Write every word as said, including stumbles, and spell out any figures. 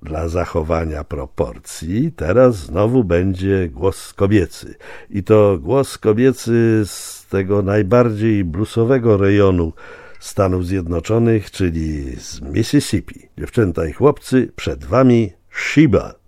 dla zachowania proporcji teraz znowu będzie głos kobiecy. I to głos kobiecy z tego najbardziej bluesowego rejonu Stanów Zjednoczonych, czyli z Mississippi. Dziewczęta i chłopcy, przed wami Sheba.